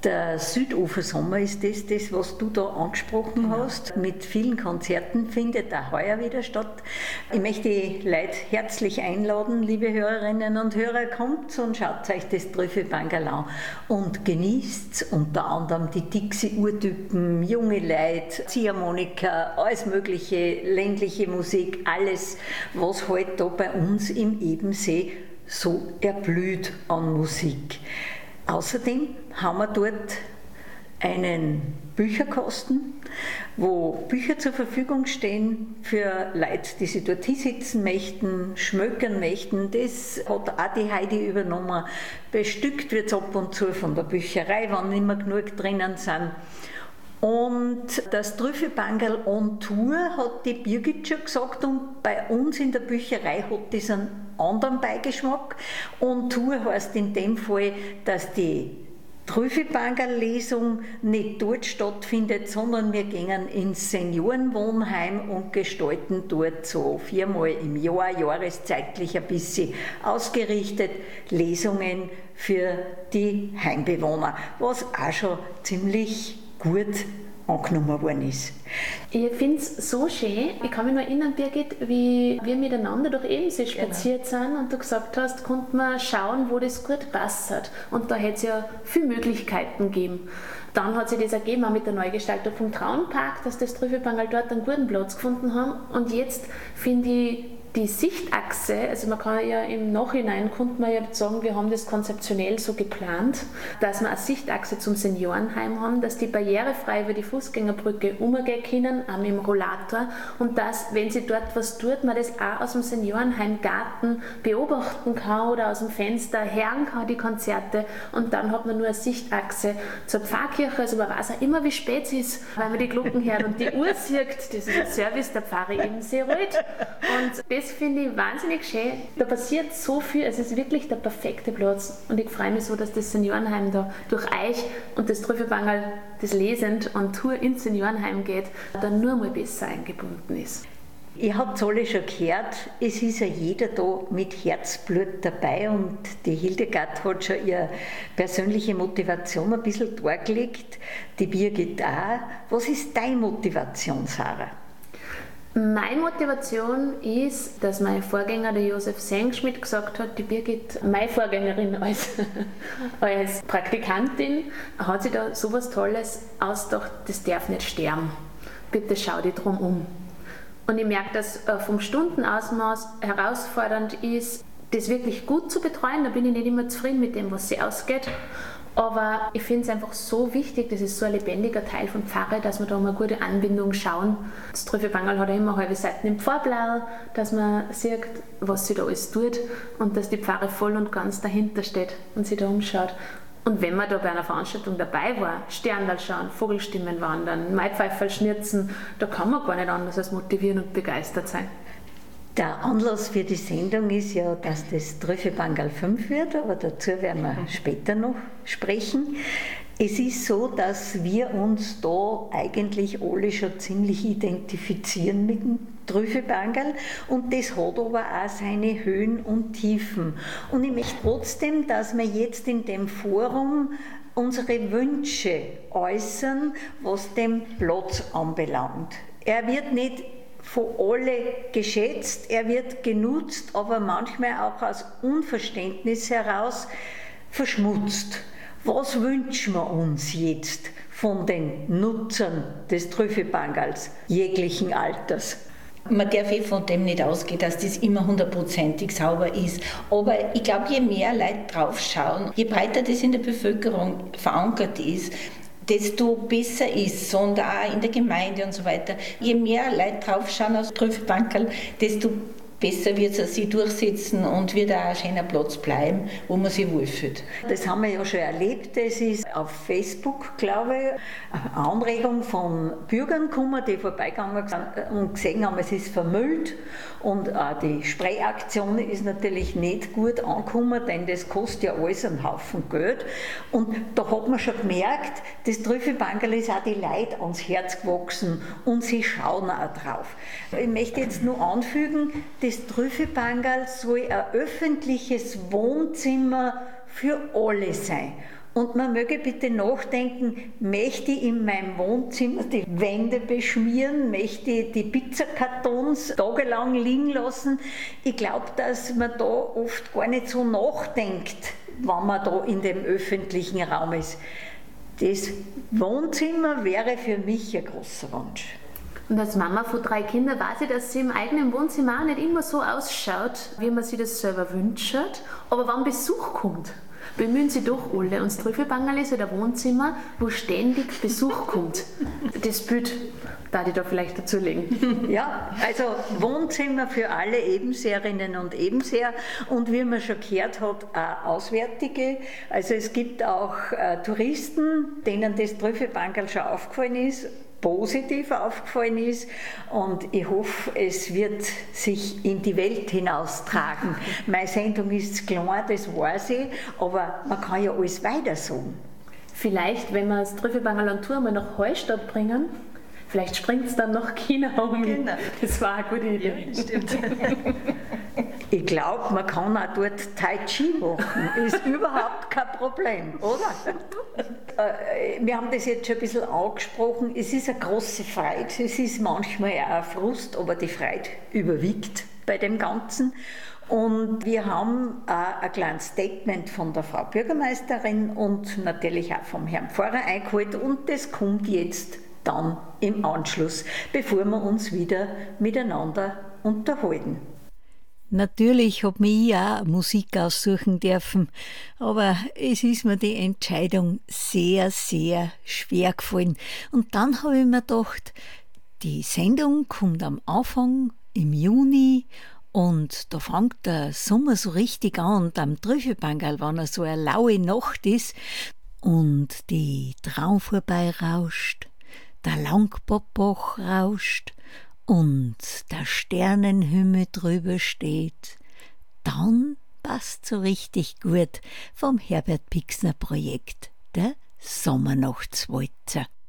Der Südufersommer ist das, was du da angesprochen hast. Mit vielen Konzerten findet auch heuer wieder statt. Ich möchte die Leute herzlich einladen, liebe Hörerinnen und Hörer, kommt und schaut euch das Trüffelbankerl an und genießt unter anderem die Dixie-Urtypen, junge Leute, Ziehharmonika, alles mögliche, ländliche Musik, alles, was halt da bei uns im Ebensee so erblüht an Musik. Außerdem haben wir dort einen Bücherkasten, wo Bücher zur Verfügung stehen für Leute, die sich dort hinsitzen möchten, schmökern möchten. Das hat auch die Heidi übernommen. Bestückt wird es ab und zu von der Bücherei, wenn nicht mehr genug drinnen sind. Und das Trüffelbankerl on Tour hat die Birgit schon gesagt, und bei uns in der Bücherei hat das einen anderen Beigeschmack. On Tour heißt in dem Fall, dass die Trüffelbankerl-Lesung nicht dort stattfindet, sondern wir gehen ins Seniorenwohnheim und gestalten dort so 4-mal im Jahr, jahreszeitlich ein bisschen ausgerichtet, Lesungen für die Heimbewohner, was auch schon ziemlich gut angenommen worden ist. Ich finde es so schön. Ich kann mich noch erinnern, Birgit, wie wir miteinander durch Ebensee spaziert sind und du gesagt hast, konnte man schauen, wo das gut passt. Und da hätte es ja viele Möglichkeiten gegeben. Dann hat sich das ergeben, auch mit der Neugestaltung vom Traunpark, dass das Trüffelbankerl dort einen guten Platz gefunden haben. Und jetzt finde ich die Sichtachse, also man kann ja im Nachhinein, konnte man ja sagen, wir haben das konzeptionell so geplant, dass wir eine Sichtachse zum Seniorenheim haben, dass die barrierefrei über die Fußgängerbrücke umgehen können, auch mit dem Rollator, und dass, wenn sie dort was tut, man das auch aus dem Seniorenheimgarten beobachten kann oder aus dem Fenster hören kann, die Konzerte, und dann hat man nur eine Sichtachse zur Pfarrkirche, also man weiß auch immer, wie spät es ist, weil man die Glocken hört und die Uhr sieht, das ist ein Service der Pfarre Ebensee-Reuth, und das finde ich wahnsinnig schön. Da passiert so viel, es ist wirklich der perfekte Platz. Und ich freue mich so, dass das Seniorenheim da durch euch und das Trüffelbankerl, das lesend und Tour ins Seniorenheim geht, dann nur mal besser eingebunden ist. Ihr habt es alle schon gehört, es ist ja jeder da mit Herzblut dabei, und die Hildegard hat schon ihre persönliche Motivation ein bisschen dargelegt, die Birgit auch. Was ist deine Motivation, Sarah? Meine Motivation ist, dass mein Vorgänger, der Josef Sengschmidt, gesagt hat, die Birgit, meine Vorgängerin als Praktikantin, hat sich da sowas Tolles ausgedacht, das darf nicht sterben. Bitte schau dich drum um. Und ich merke, dass vom Stundenausmaß herausfordernd ist, das wirklich gut zu betreuen. Da bin ich nicht immer zufrieden mit dem, was sie ausgeht. Aber ich finde es einfach so wichtig, das ist so ein lebendiger Teil von Pfarre, dass wir da um eine gute Anbindung schauen. Das Trüffelbankerl hat ja immer halbe Seiten im Pfarrblau, dass man sieht, was sie da alles tut und dass die Pfarre voll und ganz dahinter steht und sich da umschaut. Und wenn man da bei einer Veranstaltung dabei war, Sterndal schauen, Vogelstimmen wandern, Maipfeiferl schnirzen, da kann man gar nicht anders als motivieren und begeistert sein. Der Anlass für die Sendung ist ja, dass das Trüffelbankerl 5 wird, aber dazu werden wir später noch sprechen. Es ist so, dass wir uns da eigentlich alle schon ziemlich identifizieren mit dem Trüffelbankerl, und das hat aber auch seine Höhen und Tiefen. Und ich möchte trotzdem, dass wir jetzt in dem Forum unsere Wünsche äußern, was den Platz anbelangt. Er wird nicht von alle geschätzt, er wird genutzt, aber manchmal auch aus Unverständnis heraus verschmutzt. Was wünschen wir uns jetzt von den Nutzern des Trüffelbankerls jeglichen Alters? Man darf von dem nicht ausgehen, dass das immer 100%ig sauber ist. Aber ich glaube, je mehr Leute drauf schauen, je breiter das in der Bevölkerung verankert ist, desto besser ist, und auch in der Gemeinde und so weiter. Je mehr Leute draufschauen aufs Trüffelbankerl, desto besser wird es sich durchsetzen und wird auch ein schöner Platz bleiben, wo man sich wohlfühlt. Das haben wir ja schon erlebt. Es ist auf Facebook, glaube ich, eine Anregung von Bürgern gekommen, die vorbeigegangen sind und gesehen haben, es ist vermüllt. Und auch die Sprayaktion ist natürlich nicht gut angekommen, denn das kostet ja alles einen Haufen Geld. Und da hat man schon gemerkt, das Trüffelbankerl ist auch die Leute ans Herz gewachsen und sie schauen auch drauf. Ich möchte jetzt nur anfügen, das Trüffelbankerl soll ein öffentliches Wohnzimmer für alle sein. Und man möge bitte nachdenken, möchte ich in meinem Wohnzimmer die Wände beschmieren, möchte ich die Pizzakartons tagelang liegen lassen. Ich glaube, dass man da oft gar nicht so nachdenkt, wenn man da in dem öffentlichen Raum ist. Das Wohnzimmer wäre für mich ein großer Wunsch. Und als Mama von 3 Kindern weiß ich, dass sie im eigenen Wohnzimmer auch nicht immer so ausschaut, wie man sich das selber wünscht. Aber wenn Besuch kommt, bemühen Sie doch alle. Und das Trüffelbangerl ist ein Wohnzimmer, wo ständig Besuch kommt. Das Bild darf ich da vielleicht dazulegen. Ja, also Wohnzimmer für alle Ebenseherinnen und Ebenseher und wie man schon gehört hat, auch Auswärtige. Also es gibt auch Touristen, denen das Trüffelbangerl schon aufgefallen ist, positiv aufgefallen ist und ich hoffe, es wird sich in die Welt hinaustragen. Meine Sendung ist klar, das weiß ich, aber man kann ja alles weiter sagen. Vielleicht, wenn wir das Trüffelbangerl an Tour mal nach Hallstatt bringen, vielleicht springt es dann nach China um. Genau. Das war eine gute Idee. Ja, stimmt. Ich glaube, man kann auch dort Tai Chi machen. Ist überhaupt kein Problem, oder? Wir haben das jetzt schon ein bisschen angesprochen. Es ist eine große Freude. Es ist manchmal auch ein Frust, aber die Freude überwiegt bei dem Ganzen. Und wir haben auch ein kleines Statement von der Frau Bürgermeisterin und natürlich auch vom Herrn Pfarrer eingeholt. Und das kommt jetzt dann im Anschluss, bevor wir uns wieder miteinander unterhalten. Natürlich habe ich auch Musik aussuchen dürfen, aber es ist mir die Entscheidung sehr, sehr schwer gefallen. Und dann habe ich mir gedacht, die Sendung kommt am Anfang im Juni und da fängt der Sommer so richtig an und am Trüffelbangerl, wenn er so eine laue Nacht ist und die Traum vorbeirauscht, der Langbobbach rauscht und der Sternenhimmel drüber steht, dann passt so richtig gut vom Herbert Pixner Projekt, der Sommernachtswalzer.